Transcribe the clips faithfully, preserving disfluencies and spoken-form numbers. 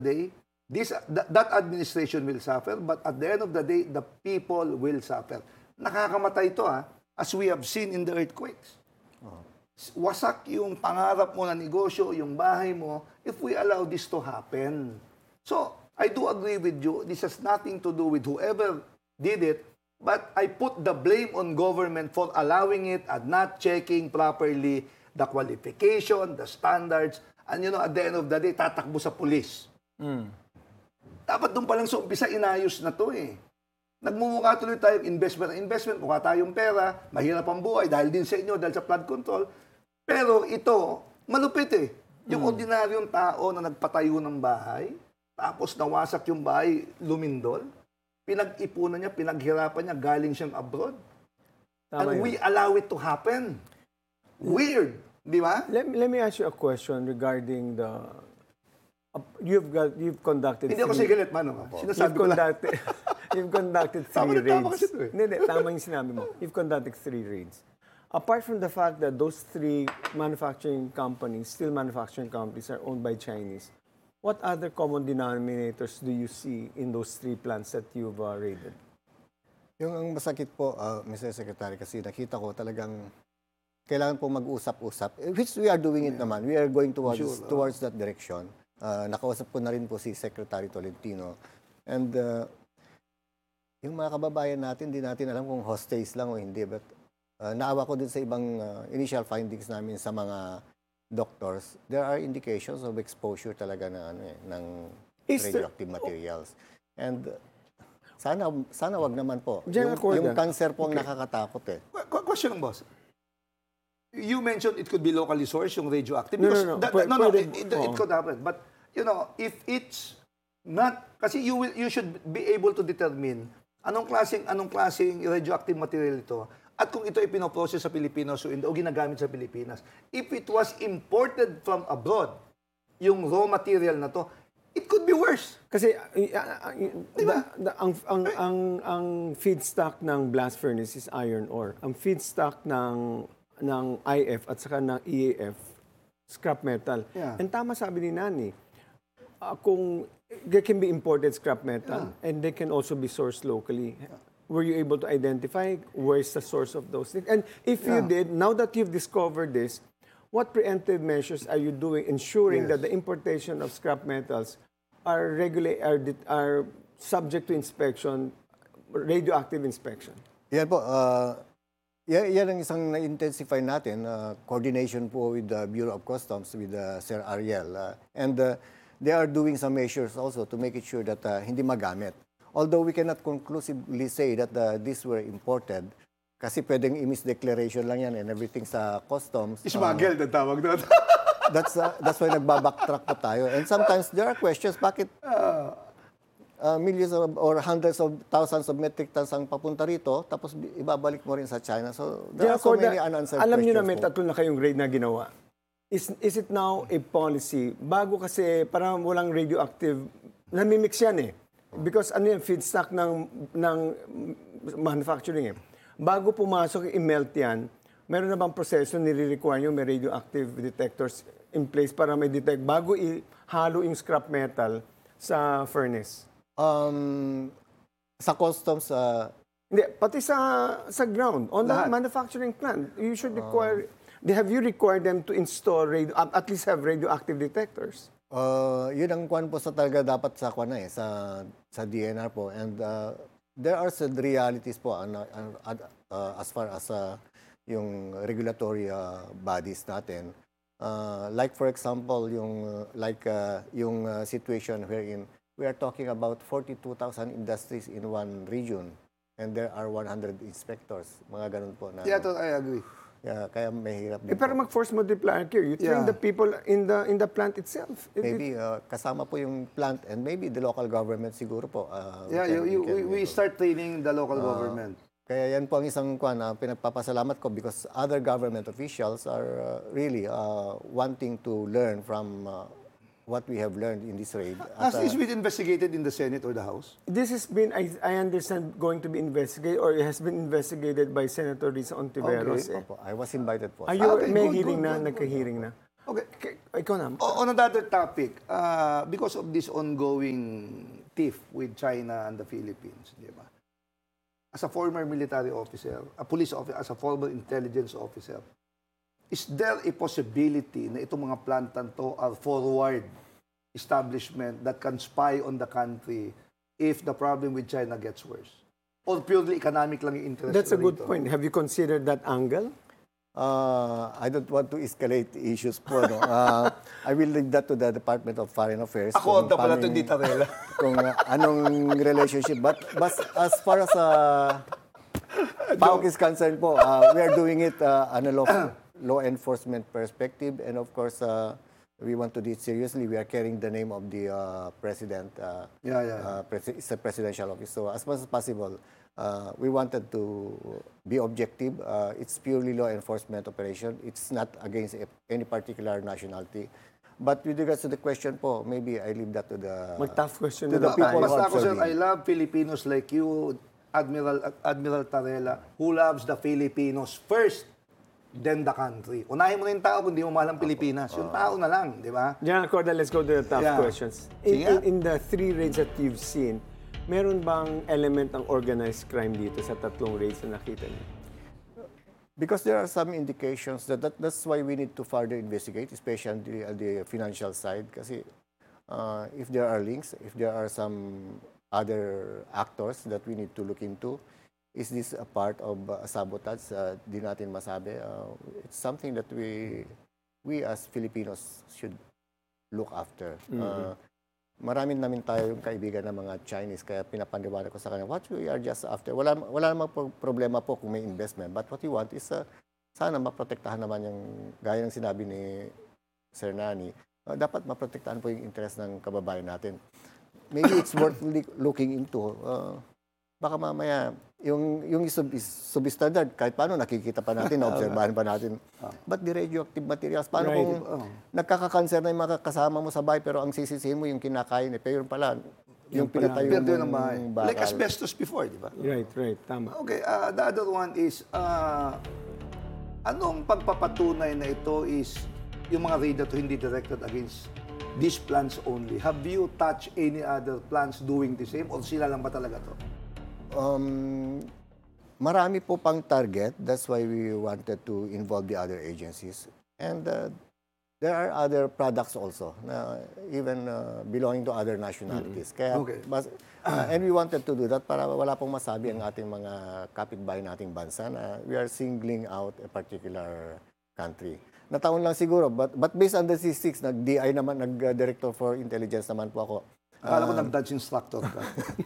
day, this th- that administration will suffer, but at the end of the day, the people will suffer. Nakakamatay ito ah, as we have seen in the earthquakes. Wasak yung pangarap mo na negosyo, yung bahay mo, if we allow this to happen. So, I do agree with you, this has nothing to do with whoever did it, but I put the blame on government for allowing it and not checking properly the qualification, the standards, and you know, at the end of the day, tatakbo sa pulis. Mm. Dapat doon pa lang sa umpisa, inayos na to eh. Nagmumukha tuloy tayong investment. Investment, mukha tayong pera, mahirap ang buhay dahil din sa inyo, dahil sa flood control. Pero ito, malupit eh. Yung mm. ordinaryong tao na nagpatayo ng bahay, tapos nawasak yung bahay, lumindol, pinag-ipunan niya, pinaghirapan niya, galing siyang abroad. Tama and yun. We allow it to happen. Weird, di ba? Let, let me ask you a question regarding the... Uh, you've got, you've conducted... Hindi ako sigalit, mano. Sinasabi ko lang. You've conducted three tama raids. Tama kasi ito eh. Hindi, hindi. Tama yung sinabi mo. You've conducted three raids. Apart from the fact that those three manufacturing companies, steel manufacturing companies, are owned by Chinese, what other common denominators do you see in those three plants that you've uh, raided? Yung ang masakit po, uh, Mister Secretary, kasi nakita ko talagang kailangan po mag-usap-usap, which we are doing it yeah. naman. We are going towards, sure, uh, towards that direction. Uh, nakausap ko na rin po si Secretary Tolentino. And uh, yung mga kababayan natin, hindi natin alam kung hostage lang o hindi. But uh, naawa ko din sa ibang uh, initial findings namin sa mga doctors. There are indications of exposure talaga ng, ano, eh, ng radioactive materials. And uh, sana sana wag naman po. Yung, yung cancer po ang okay. nakakatakot eh. Qu- question lang, boss. You mentioned it could be locally sourced, yung radioactive. No, because no, no. That, Pwede, no, no, pwede, it, it, it could happen. But, you know, if it's not, kasi you will, you should be able to determine anong klaseng, anong klaseng radioactive material ito at kung ito ay pinoprocess sa Pilipinas o, o ginagamit sa Pilipinas. If it was imported from abroad, yung raw material na to, it could be worse. Kasi uh, uh, diba? the, the, ang, ang, ang, ang feedstock ng blast furnace is iron ore. Ang feedstock ng ng I F at saka ng E A F, scrap metal. Yeah. And tama sabi ni Nani, uh, kung they can be imported scrap metal yeah. and they can also be sourced locally. Yeah. Were you able to identify where's the source of those things? And if yeah. you did, now that you've discovered this, what preemptive measures are you doing ensuring yes. that the importation of scrap metals are regular are, are subject to inspection, radioactive inspection? Yan po, uh, yan, yan ang isang na-intensify natin, uh, coordination po with the Bureau of Customs, with uh, Sir Ariel. Uh, and uh, they are doing some measures also to make it sure that uh, hindi magamit. Although we cannot conclusively say that uh, these were imported, kasi pwedeng i-misdeclaration lang yan and everything sa customs. Ismagel, uh, tawag doon. that's, uh, that's why nagbabacktrack po tayo. And sometimes there are questions, bakit uh, uh, millions of, or hundreds of thousands of metric tons ang papunta rito, tapos ibabalik mo rin sa China. So there yeah, are so many unanswered alam questions. Alam nyo na may tatlo na kayong raid na ginawa. Is, is it now a policy? Bago kasi parang walang radioactive, namimix yan eh. Because ano yung feedstock ng, ng manufacturing eh. Bago pumasok, i-melt yan, meron na bang proseso nire-require nyo may radioactive detectors in place para may detect bago ihalo yung scrap metal sa furnace? Um, sa customs, uh, hindi, pati sa sa ground, on lahat. The manufacturing plant, you should require, um, have you required them to install, radio, at least have radioactive detectors? Uh, yun ang kwan po sa talaga dapat sa kwan na eh, sa, sa D N R po. And uh, there are some realities po uh, uh, uh, as far as uh, yung regulatory uh, bodies natin. Uh, like for example, yung uh, like uh, yung uh, situation wherein we are talking about forty-two thousand industries in one region and there are one hundred inspectors. Mga ganun po na. Yeah, I agree. Yeah, kaya mahirap din. Eh, pero mag-force multiplier here. You train yeah. the people in the in the plant itself. It, maybe uh, kasama po yung plant and maybe the local government siguro po. Uh, yeah, you, you, we, we start training the local uh, government. Kaya yan po ang isang kwan na pinagpapasalamat ko because other government officials are uh, really uh, wanting to learn from uh, what we have learned in this raid. Has this been investigated in the Senate or the House? This has been, I, I understand, going to be investigated or it has been investigated by Senator Risa Ontiveros. Okay. Eh. Opo, I was invited po. Are you, okay, may good, hearing good, na, good, nagka-hearing na. Okay. K- Ikaw na. O- On another topic, uh, because of this ongoing tiff with China and the Philippines, di ba? As a former military officer, a police officer, as a former intelligence officer, is there a possibility na itong mga plantan to are forward establishment that can spy on the country if the problem with China gets worse? Or purely economic lang yung interest? That's a good rito? point. Have you considered that angle? Uh, I don't want to escalate issues po. No? Uh, I will leave that to the Department of Foreign Affairs. Ako, kung da pala paano ito, yung- di Tarela. Kung uh, anong relationship. But, but as far as uh, PAOK is concerned po, uh, we are doing it uh, on a law, law enforcement perspective. And of course, uh, we want to do it seriously. We are carrying the name of the uh, President. Uh, Yeah, yeah, yeah. Uh, pres- it's a presidential office. So as much as possible, uh, we wanted to be objective. Uh, it's purely law enforcement operation. It's not against a- any particular nationality. But with regards to the question po, maybe I leave that to the Mag-tough question to na the lang people tayo. who Basta are ako, sir, serving. I love Filipinos like you, Admiral Admiral Tarela, who loves the Filipinos first, then the country. Unahin mo na yung tao kung di mo mahal ang Pilipinas. Yung tao na lang, di ba? General Corda, let's go to the tough Yeah. questions. In, Sige. in, in the three raids that you've seen, meron bang element ng organized crime dito sa tatlong raids na nakita niyo? Because there are some indications that, that that's why we need to further investigate, especially on the, on the financial side. Kasi uh, if there are links, if there are some other actors that we need to look into, is this a part of uh, sabotage? Uh, di natin masabi. Uh, it's something that we we as Filipinos should look after. Uh, marami namin tayo yung kaibigan ng mga Chinese, kaya pinapaniwala ko sa kanila, what we are just after, wala, wala namang pro- problema po kung may investment, but what we want is, uh, sana maprotektahan naman yung, gaya ng sinabi ni Sir Nani, uh, dapat maprotektahan po yung interest ng kababayan natin. Maybe it's worth li- looking into. Uh, baka mamaya, yung, yung sub, substandard, kahit paano nakikita pa natin, naobserbahan pa natin. But the radioactive materials, paano Right. kung nagkakakanser na yung mga kasama mo sa bahay, pero ang sisisihin mo yung kinakain, eh, pero pala, yung pinatayo Pero ng mong bahay. bakal. Like asbestos before, di ba? Right, right. Tama. Okay, uh, the other one is, uh, anong pagpapatunay na ito is yung mga raid na to hindi directed against these plants only? Have you touched any other plants doing the same or sila lang ba talaga to? Um, marami po pang target. That's why we wanted to involve the other agencies. And uh, there are other products also, na even uh, belonging to other nationalities. Kaya, Okay. mas, uh, and we wanted to do that para wala pong masabi ang ating mga kapitbahay nating bansa na we are singling out a particular country. Nataon lang siguro, but, but based on the statistics, nag-D I naman, nag-Director for Intelligence naman po ako. Akala Um, ko nag-dance instructor ka.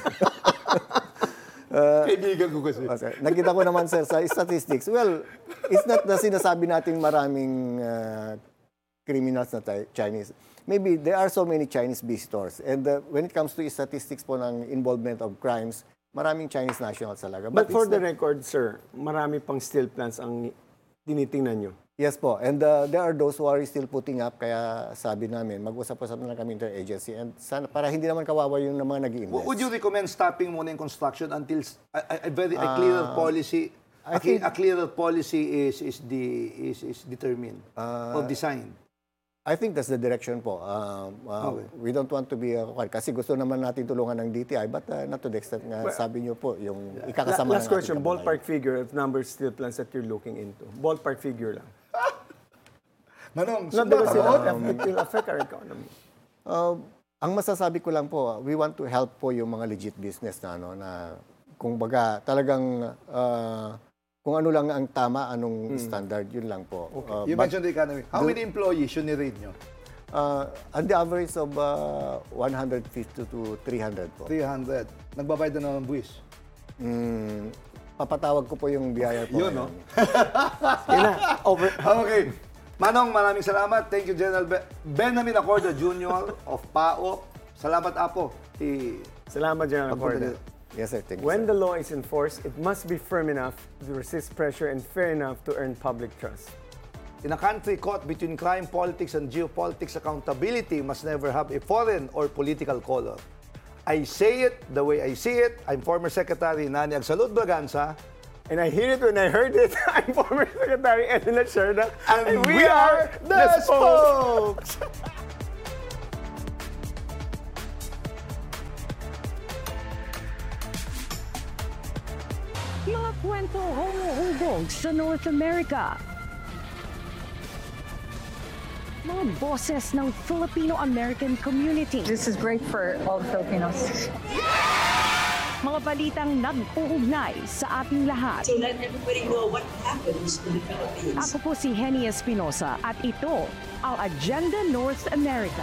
Kaibigan ko kasi. Oh, sir. Nakita ko naman, sir, sa statistics, well, it's not na sinasabi natin maraming uh, criminals na tayo- Chinese. Maybe there are so many Chinese visitors. And uh, when it comes to statistics po ng involvement of crimes, maraming Chinese nationals talaga. But for it's the not- record, sir, marami pang steel plants ang tinitingnan nyo. Yes po. And uh, there are those who are still putting up. Kaya sabi namin, mag-usap-usap na lang kami interagency. And sana, para hindi naman kawawa yung mga nag-i-invest. W- Would you recommend stopping muna yung construction until s- a, a- a very a clearer policy I a, think- a clearer policy is is the is is determined Uh, or designed? I think that's the direction po. Um, uh, Okay. We don't want to be, uh, kasi gusto naman natin tulungan ng D T I, but uh, not to the extent nga sabi niyo po, yung La- ikakasama last ng ating question, kababayan. ballpark figure of number of steel plants that you're looking into. Ballpark figure lang. Manong, Not because it, it will affect our economy. Uh, ang masasabi ko lang po, we want to help po yung mga legit business na, ano, na kung baga talagang uh, kung ano lang ang tama, anong standard, yun lang po. Uh, you but, mentioned the economy. How many employees yun ni-rate nyo? uh, on the average of uh, one hundred fifty to three hundred po. three hundred. Nagbabayad na ng buwis. Mm, papatawag ko po yung biyaya po. Yun, no? ngayon. Yun na, over. Okay. Manong, maraming salamat. Thank you, General Be- Benjamin Acorda Junior of PAO. Salamat, Apo. Si Salamat, General Corda. Yes, sir. Thank you, When sir. the law is enforced, it must be firm enough to resist pressure and fair enough to earn public trust. In a country caught between crime, politics, and geopolitics, accountability must never have a foreign or political color. I say it the way I see it. I'm former Secretary Nani Agsalud Braganza. And I hear it when I heard it. I'm former Secretary Edna Sherda. And we are the Spokes! Mga kwento humuhubog sa North America. Mga boses ng Filipino-American community. This is great for all Filipinos. Mga balitang nag-uugnay sa ating lahat. To let everybody know what happens in the Philippines. Ako po si Henny Espinosa at ito ang Agenda North America.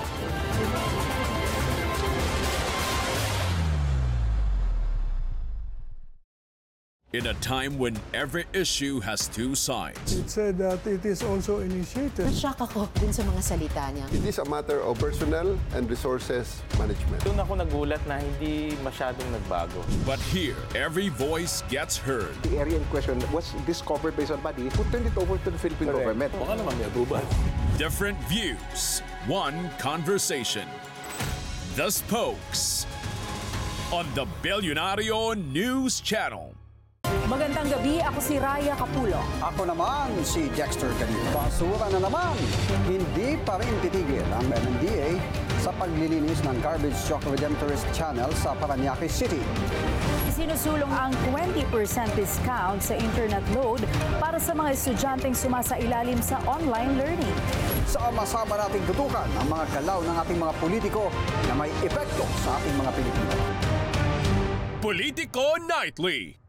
In a time when every issue has two sides, It said that it is also initiated. Na-shock ako dun sa mga salita niya. It is a matter of personnel and resources management. Doon ako nagulat na hindi masyadong nagbago. but here, every voice gets heard. The area in question was discovered by somebody who turned it over to the Philippine government. Baka naman may abuban. Different views, one conversation. The Spokes on the Billionario News Channel. Magandang gabi, ako si Raya Capulo. Ako naman si Dexter Canino. Basura na naman. Hindi pa rin titigil ang M M D A sa paglilinis ng Garbage Truck Redemptorist Channel sa Parañaque City. Sinusulong ang twenty percent discount sa internet load para sa mga estudyanteng sumasailalim sa online learning. Sama-sama nating tutukan ang mga galaw ng ating mga politiko na may epekto sa ating mga Pilipino. Politico Nightly.